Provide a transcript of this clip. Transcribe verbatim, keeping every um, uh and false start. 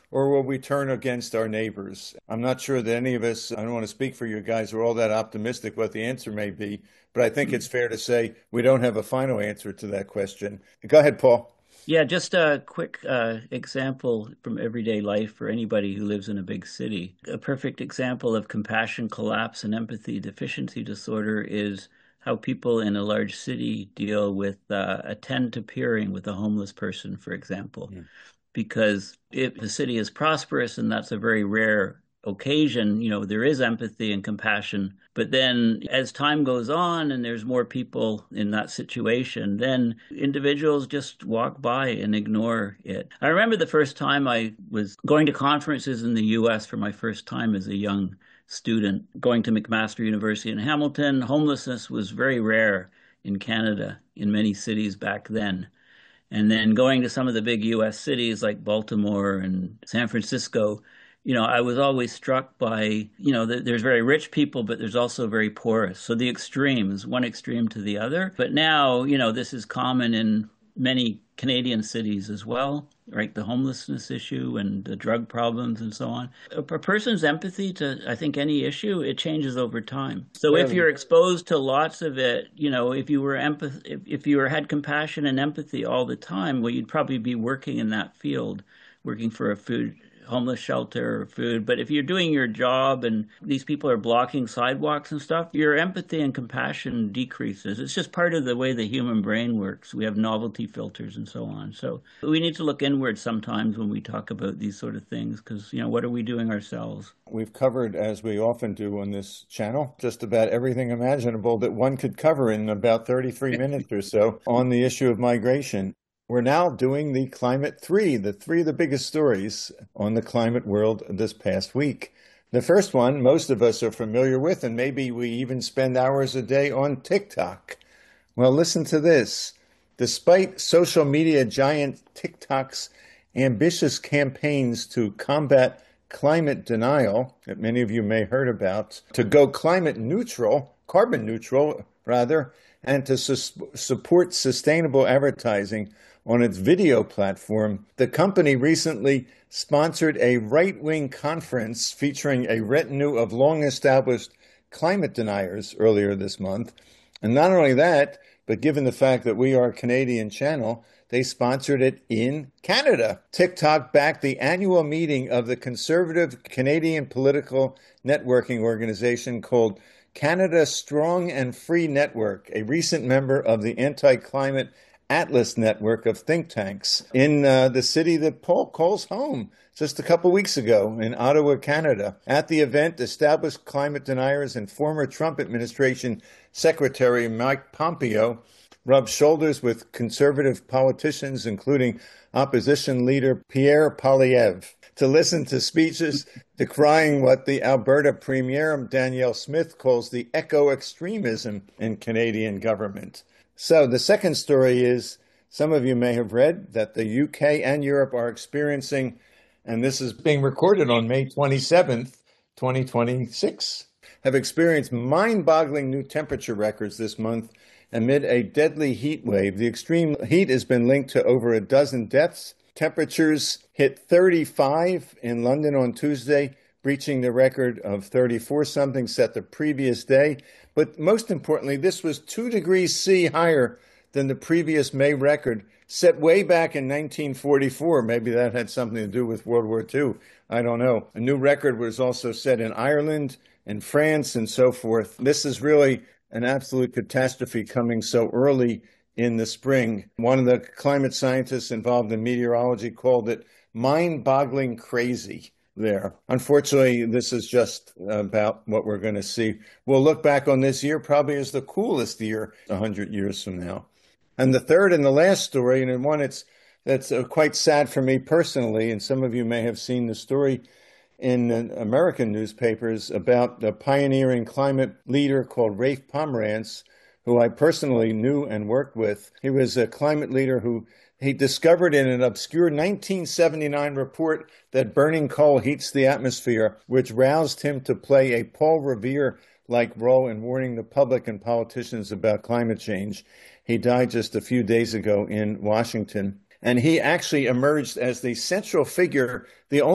or will we turn against our neighbors? I'm not sure that any of us, I don't want to speak for you guys, are all that optimistic what the answer may be, but I think it's fair to say we don't have a final answer to that question. Go ahead, Paul. Yeah, just a quick uh, example from everyday life for anybody who lives in a big city. A perfect example of compassion collapse and empathy deficiency disorder is how people in a large city deal with uh, attend to peering with a homeless person, for example. Because if the city is prosperous, and that's a very rare occasion, you know, there is empathy and compassion. But then as time goes on and there's more people in that situation, then individuals just walk by and ignore it. I remember the first time I was going to conferences in the U S for my first time as a young student, going to McMaster University in Hamilton. Homelessness was very rare in Canada, in many cities back then. And then going to some of the big U S cities like Baltimore and San Francisco, you know, I was always struck by, you know, that there's very rich people, but there's also very porous. So the extremes, one extreme to the other. But now, you know, this is common in many Canadian cities as well, right? The homelessness issue and the drug problems and so on. A, a person's empathy to, I think, any issue, it changes over time. So if Well, you're exposed to lots of it, you know, if you were empath if, if you were had compassion and empathy all the time, well, you'd probably be working in that field, working for a food homeless shelter or food. But if you're doing your job and these people are blocking sidewalks and stuff, your empathy and compassion decreases. It's just part of the way the human brain works. We have novelty filters and so on. So we need to look inward sometimes when we talk about these sort of things because, you know, what are we doing ourselves? we've covered, as we often do on this channel, just about everything imaginable that one could cover in about thirty-three minutes or so on the issue of migration. We're now doing the Climate Three, the three of the biggest stories on the climate world this past week. The first one, most of us are familiar with, and maybe we even spend hours a day on TikTok. Well, listen to this. Despite social media giant TikTok's ambitious campaigns to combat climate denial, that many of you may have heard about, to go climate neutral, carbon neutral, rather, and to su- support sustainable advertising on its video platform, the company recently sponsored a right-wing conference featuring a retinue of long-established climate deniers earlier this month. And not only that, but given the fact that we are a Canadian channel, they sponsored it in Canada. TikTok backed the annual meeting of the conservative Canadian political networking organization called Canada Strong and Free Network, a recent member of the anti-climate Atlas network of think tanks in uh, the city that Paul calls home just a couple weeks ago in Ottawa, Canada. At the event, established climate deniers and former Trump administration Secretary Mike Pompeo rubbed shoulders with conservative politicians, including opposition leader Pierre Poilievre, to listen to speeches decrying what the Alberta Premier Danielle Smith calls the eco-extremism in Canadian government. So the second story is, some of you may have read that the U K and Europe are experiencing, and this is being recorded on May twenty-seventh, twenty twenty-six, have experienced mind-boggling new temperature records this month amid a deadly heat wave. The extreme heat has been linked to over a dozen deaths. Temperatures hit thirty-five in London on Tuesday, breaching the record of thirty-four something set the previous day. But most importantly, this was two degrees C higher than the previous May record set way back in nineteen forty-four. Maybe that had something to do with World War Two. I don't know. A new record was also set in Ireland and France and so forth. This is really an absolute catastrophe coming so early in the spring. One of the climate scientists involved in meteorology called it mind-boggling crazy there. Unfortunately, this is just about what we're going to see. We'll look back on this year probably as the coolest year one hundred years from now. And the third and the last story, and one it's that's uh, quite sad for me personally, and some of you may have seen the story in uh, American newspapers about a pioneering climate leader called Rafe Pomerantz, who I personally knew and worked with. He was a climate leader who he discovered in an obscure nineteen seventy-nine report that burning coal heats the atmosphere, which roused him to play a Paul Revere-like role in warning the public and politicians about climate change. He died just a few days ago in Washington. And he actually emerged as the central figure, the only